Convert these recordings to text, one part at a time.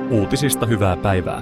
Uutisista hyvää päivää.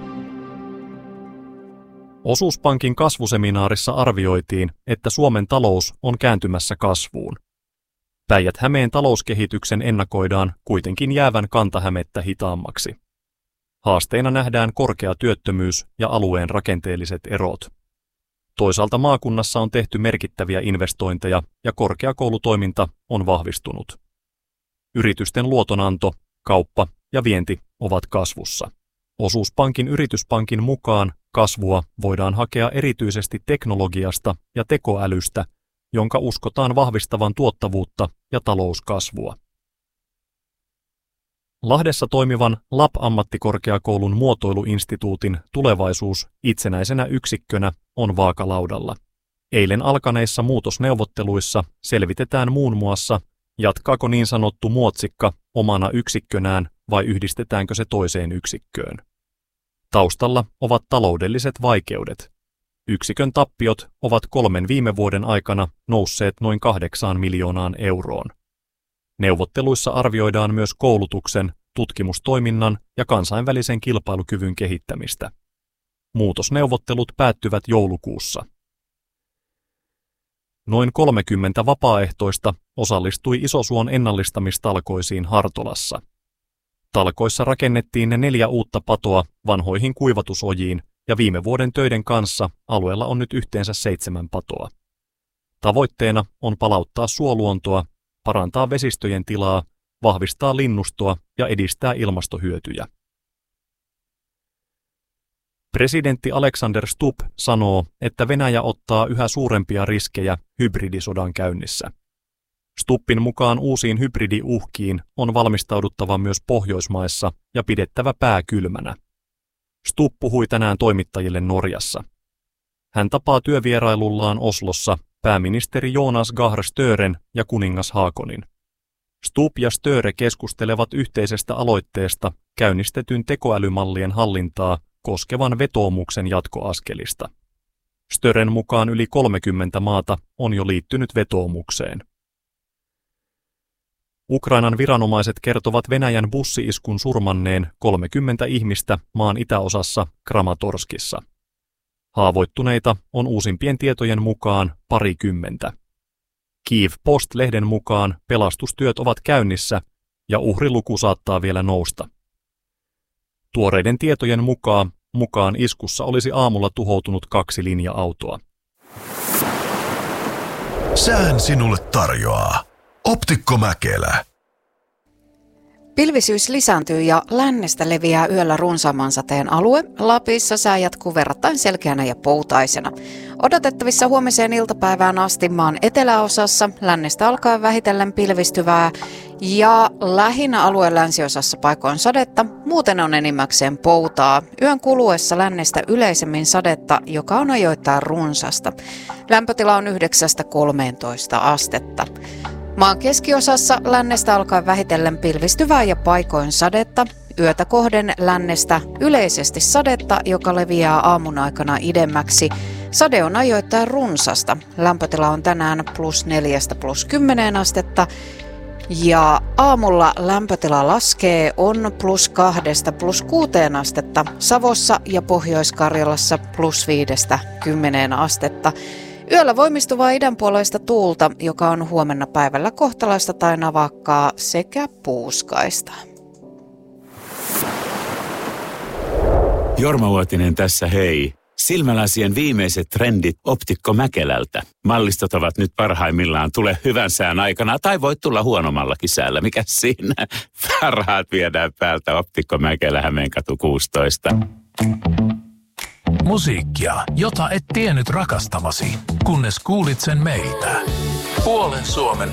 Osuuspankin kasvuseminaarissa arvioitiin, että Suomen talous on kääntymässä kasvuun. Päijät-Hämeen talouskehityksen ennakoidaan kuitenkin jäävän Kanta-Hämettä hitaammaksi. Haasteina nähdään korkea työttömyys ja alueen rakenteelliset erot. Toisaalta maakunnassa on tehty merkittäviä investointeja ja korkeakoulutoiminta on vahvistunut. Yritysten luotonanto, kauppa ja vienti ovat kasvussa. Osuuspankin Yrityspankin mukaan kasvua voidaan hakea erityisesti teknologiasta ja tekoälystä, jonka uskotaan vahvistavan tuottavuutta ja talouskasvua. Lahdessa toimivan LAP-ammattikorkeakoulun muotoiluinstituutin tulevaisuus itsenäisenä yksikkönä on vaakalaudalla. Eilen alkaneissa muutosneuvotteluissa selvitetään muun muassa, jatkaako niin sanottu muotsikka omana yksikkönään vai yhdistetäänkö se toiseen yksikköön. Taustalla ovat taloudelliset vaikeudet. Yksikön tappiot ovat 3 viime vuoden aikana nousseet noin 8 miljoonaan euroon. Neuvotteluissa arvioidaan myös koulutuksen, tutkimustoiminnan ja kansainvälisen kilpailukyvyn kehittämistä. Muutosneuvottelut päättyvät joulukuussa. Noin 30 vapaaehtoista osallistui Isosuon ennallistamistalkoisiin Hartolassa. Talkoissa rakennettiin ne 4 uutta patoa vanhoihin kuivatusojiin ja viime vuoden töiden kanssa alueella on nyt yhteensä 7 patoa. Tavoitteena on palauttaa suoluontoa, parantaa vesistöjen tilaa, vahvistaa linnustoa ja edistää ilmastohyötyjä. Presidentti Alexander Stubb sanoo, että Venäjä ottaa yhä suurempia riskejä hybridisodan käynnissä. Stubbin mukaan uusiin hybridiuhkiin on valmistauduttava myös Pohjoismaissa ja pidettävä pää kylmänä. Stubb puhui tänään toimittajille Norjassa. Hän tapaa työvierailullaan Oslossa pääministeri Jonas Gahr Stören ja kuningas Haakonin. Stubb ja Störe keskustelevat yhteisestä aloitteesta käynnistetyn tekoälymallien hallintaa koskevan vetoomuksen jatkoaskelista. Stören mukaan yli 30 maata on jo liittynyt vetoomukseen. Ukrainan viranomaiset kertovat Venäjän bussi-iskun surmanneen 30 ihmistä maan itäosassa Kramatorskissa. Haavoittuneita on uusimpien tietojen mukaan 20. Kyiv Post-lehden mukaan pelastustyöt ovat käynnissä ja uhriluku saattaa vielä nousta. Tuoreiden tietojen mukaan iskussa olisi aamulla tuhoutunut 2 linja-autoa. Sään sinulle tarjoaa Optikko Mäkelä. Pilvisyys lisääntyy ja lännestä leviää yöllä runsaamman sateen alue. Lapissa sää jatkuu verrattain selkeänä ja poutaisena. Odotettavissa huomiseen iltapäivään asti maan eteläosassa lännestä alkaen vähitellen pilvistyvää ja lähinnä alueen länsiosassa paikoin sadetta. Muuten on enimmäkseen poutaa. Yön kuluessa lännestä yleisemmin sadetta, joka on ajoittain runsasta. Lämpötila on 9–13 astetta. Maan keskiosassa lännestä alkaen vähitellen pilvistyvää ja paikoin sadetta. Yötä kohden lännestä yleisesti sadetta, joka leviää aamun aikana idemmäksi. Sade on ajoittain runsasta. Lämpötila on tänään +4–+10 astetta. Ja aamulla lämpötila laskee on +2–+6 astetta. Savossa ja Pohjois-Karjalassa +5–10 astetta. Yöllä voimistuvaa idänpuoleista tuulta, joka on huomenna päivällä kohtalaista tai navakkaa sekä puuskaista. Jorma Uotinen tässä, hei. Silmälasien viimeiset trendit Optikko Mäkelältä. Mallistot ovat nyt parhaimmillaan. Tule hyvän sään aikana tai voit tulla huonommallakin säällä. Mikä siinä? Parhaat viedään päältä. Optikko Mäkelä, Hämeenkatu 16. Musiikkia, jota et tiennyt rakastavasi, kunnes kuulit sen meiltä. Puolen Suomen